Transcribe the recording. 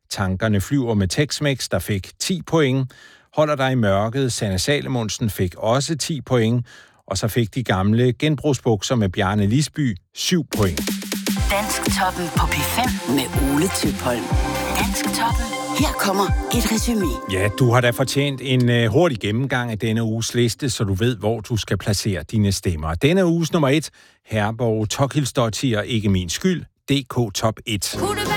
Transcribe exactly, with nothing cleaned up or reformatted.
Tankerne flyver med Tex-Mex, der fik ti point. Holder dig i mørket, Sanne Salomonsen fik også ti point. Og så fik de gamle genbrugsbukser med Bjarne Lisby syv point. Dansktoppen på P fem med Ole Tøpholm. Dansktoppen. Her kommer et resumé. Ja, du har da fortjent en uh, hurtig gennemgang af denne uges liste, så du ved, hvor du skal placere dine stemmer. Denne uges nummer et, Herborg Tokilsdottir, ikke min skyld, D K Top et.